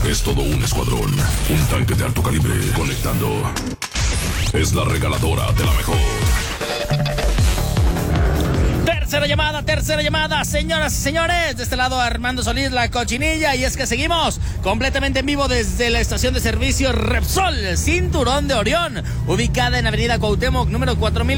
Es todo un escuadrón, un tanque de alto calibre, conectando. Es la regaladora de la mejor. Tercera llamada, señoras y señores. De este lado Armando Solís, la cochinilla. Y es que seguimos completamente en vivo desde la estación de servicio Repsol, Cinturón de Orión, ubicada en Avenida Cuauhtémoc, número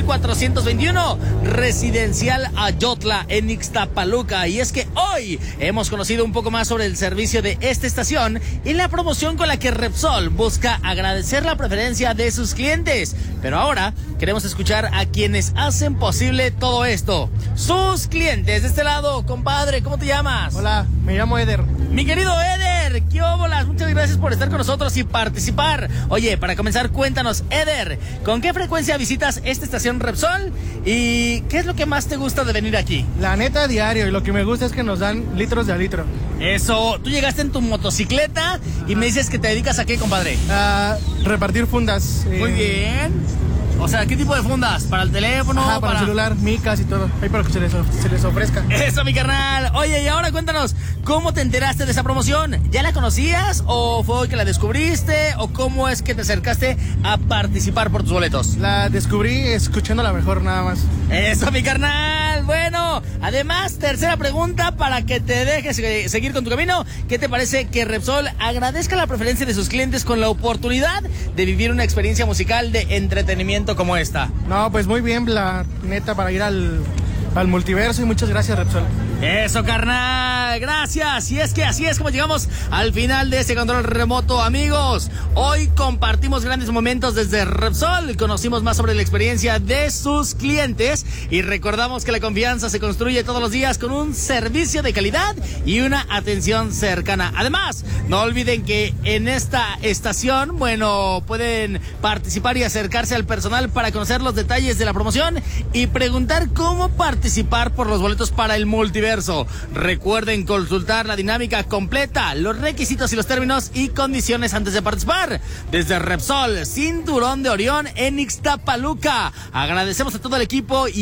4421, Residencial Ayotla, en Ixtapaluca. Y es que hoy hemos conocido un poco más sobre el servicio de esta estación y la promoción con la que Repsol busca agradecer la preferencia de sus clientes. Pero ahora queremos escuchar a quienes hacen posible todo esto. Sus clientes. De este lado, compadre, ¿cómo te llamas? Hola, me llamo Eder. Mi querido Eder, ¿qué óbolas? Muchas gracias por estar con nosotros y participar. Oye, para comenzar, cuéntanos, Eder, ¿con qué frecuencia visitas esta estación Repsol? ¿Y qué es lo que más te gusta de venir aquí? La neta, diario, y lo que me gusta es que nos dan litros de a litro. Eso, tú llegaste en tu motocicleta y me dices que te dedicas a qué, compadre. A repartir fundas. Muy bien. O sea, ¿qué tipo de fundas? ¿Para el teléfono? Ajá, para el celular, micas y todo. Ahí para que se les ofrezca. Eso, mi carnal. Oye, y ahora cuéntanos, ¿cómo te enteraste de esa promoción? ¿Ya la conocías o fue hoy que la descubriste? ¿O cómo es que te acercaste a participar por tus boletos? La descubrí escuchándola mejor, nada más. Eso, mi carnal. Bueno, además, tercera pregunta para que te dejes seguir con tu camino. ¿Qué te parece que Repsol agradezca la preferencia de sus clientes con la oportunidad de vivir una experiencia musical de entretenimiento como esta? No, pues muy bien, la neta, para ir al multiverso, y muchas gracias, Repsol. Eso, carnal, gracias. Y es que así es como llegamos al final de este control remoto, amigos. Hoy compartimos grandes momentos desde Repsol, conocimos más sobre la experiencia de sus clientes y recordamos que la confianza se construye todos los días con un servicio de calidad y una atención cercana. Además, no olviden que en esta estación, bueno, pueden participar y acercarse al personal para conocer los detalles de la promoción y preguntar cómo participar por los boletos para el multiverso. Recuerden consultar la dinámica completa, los requisitos y los términos y condiciones antes de participar. Desde Repsol, Cinturón de Orión en Ixtapaluca. Agradecemos a todo el equipo y